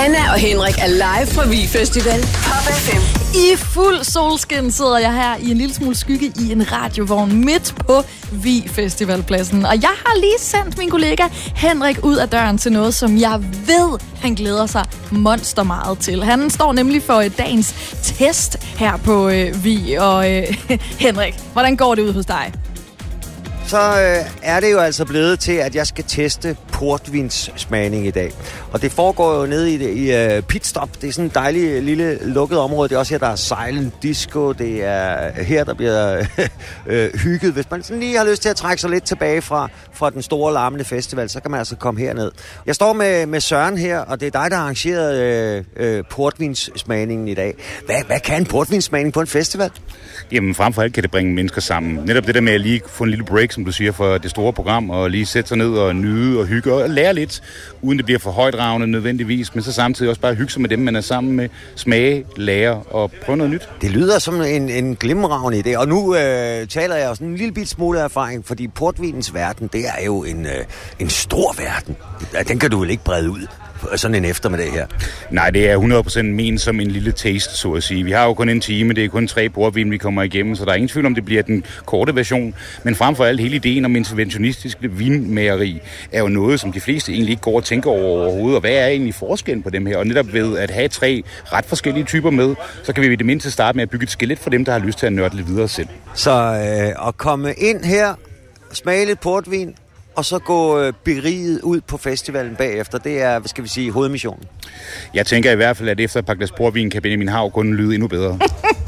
Anna og Henrik er live fra Vig Festival. Pop FM. I fuld solskin sidder jeg her i en lille smule skygge i en radiovogn midt på Vig Festivalpladsen. Og jeg har lige sendt min kollega Henrik ud af døren til noget, som jeg ved, han glæder sig monster meget til. Han står nemlig for dagens test her på Vig. Og Henrik, hvordan går det ud hos dig? Så er det jo altså blevet til, at jeg skal teste portvinssmagning i dag. Og det foregår jo nede i Pitstop. Det er sådan et dejligt lille lukket område. Det er også her, der er silent disco. Det er her, der bliver hygget. Hvis man sådan lige har lyst til at trække sig lidt tilbage fra den store larmende festival, så kan man altså komme herned. Jeg står med Søren her, og det er dig, der har arrangeret portvinssmagningen i dag. Hvad kan en portvinssmagning på en festival? Jamen frem for alt kan det bringe mennesker sammen. Netop det der med at lige få en lille break, som du siger, for det store program, og lige sætte sig ned og nyde og hygge og lære lidt, uden det bliver for højtravende nødvendigvis, men så samtidig også bare hygge sig med dem, man er sammen med, smage, lære og prøve noget nyt. Det lyder som en glimragende idé, og nu taler jeg også en lille bit smule erfaring, fordi portvinens verden, det er jo en stor verden. Den kan du vel ikke brede ud? Sådan en eftermiddag her? Nej, det er 100% ment som en lille taste, så at sige. Vi har jo kun en time, det er kun 3 portvin, vi kommer igennem, så der er ingen tvivl om, det bliver den korte version. Men frem for alt, hele ideen om interventionistisk vinmageri er jo noget, som de fleste egentlig ikke går og tænker over overhovedet. Og hvad er egentlig forskellen på dem her? Og netop ved at have 3 ret forskellige typer med, så kan vi i det mindste starte med at bygge et skelet for dem, der har lyst til at nørde lidt videre selv. Så at komme ind her, smage lidt portvin, og så gå beriget ud på festivalen bagefter. Det er, hvad skal vi sige, hovedmissionen. Jeg tænker i hvert fald, at efter et par glas portvin kan Benjamin Hav kun lyde endnu bedre.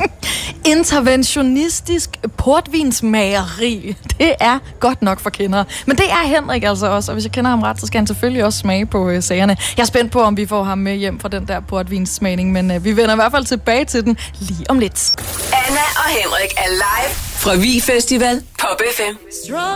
Interventionistisk portvinsmageri. Det er godt nok for kendere. Men det er Henrik altså også, og hvis jeg kender ham ret, så skal han selvfølgelig også smage på sagerne. Jeg er spændt på, om vi får ham med hjem fra den der portvinssmagning, men vi vender i hvert fald tilbage til den lige om lidt. Anna og Henrik er live fra Vig Festival. Pop FM.